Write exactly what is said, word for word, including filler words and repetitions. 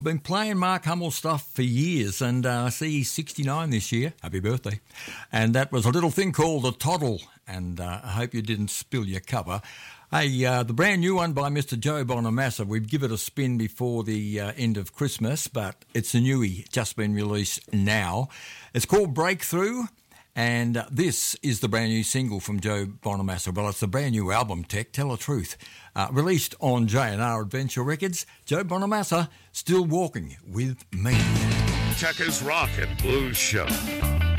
Been playing Mark Hummel stuff for years, and uh, I see he's sixty-nine this year. Happy birthday. And that was a little thing called the Toddle, and uh, I hope you didn't spill your cover. Hey, uh, the brand new one by Mister Joe Bonamassa. We'd give it a spin before the uh, end of Christmas, but it's a newie, just been released now. It's called Breakthrough, and uh, this is the brand new single from Joe Bonamassa. Well, it's the brand new album, Tech, tell the truth. Uh, released on J and R Adventure Records, Joe Bonamassa, Still Walking With Me. Tucker's Rock and Blues Show.